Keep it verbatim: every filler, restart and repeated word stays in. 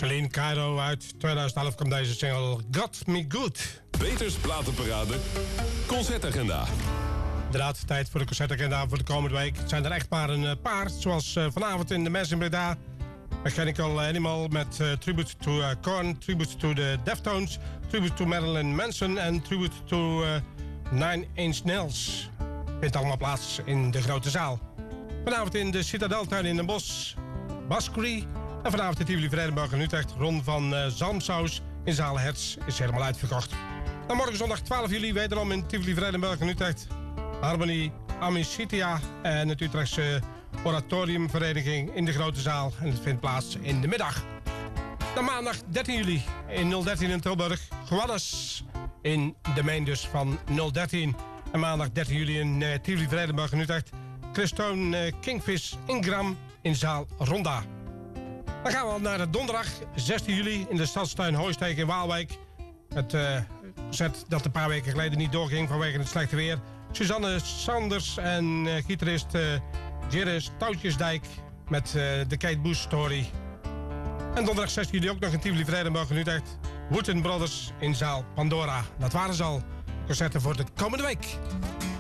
Celine Cairo uit tweeduizend elf komt deze single Got Me Good. Peters Platenparade, concertagenda. Inderdaad, tijd voor de concertagenda voor de komende week. Het zijn er echt maar een paar, zoals uh, vanavond in de Mes in Breda. Mechanical Animal met uh, tribute to uh, Korn, tribute to the Deftones, tribute to Marilyn Manson en tribute to uh, Nine Inch Nails. Vindt allemaal plaats in de grote zaal. Vanavond in de Citadeltuin in Den Bosch, Baskery. En vanavond in Tivoli Vredenburg in Utrecht, Ron van uh, Zalmsaus in Zaal Hertz is helemaal uitverkocht. Dan morgen zondag twaalf juli wederom in Tivoli Vredenburg in Utrecht. Harmony Amicitia en het Utrechtse Oratoriumvereniging in de grote zaal. En het vindt plaats in de middag. Dan maandag dertien juli in nul dertien in Tilburg. Gowannes in de main dus van nul dertien. En maandag dertien juli in uh, Tivoli Vredenburg in Utrecht. Christone uh, Kingfish Ingram in zaal Ronda. Dan gaan we al naar de donderdag zestien juli in de Stadstuin Hooisteek in Waalwijk. Het uh, concert dat een paar weken geleden niet doorging vanwege het slechte weer. Suzanne Sanders en uh, gitarist uh, Jerry Stoutjesdijk met uh, de Kate Bush Story. En donderdag zestien juli ook nog in Tivoli Vredenburg in Utrecht. Wooten Brothers in zaal Pandora. Dat waren ze al. Concerten voor de komende week.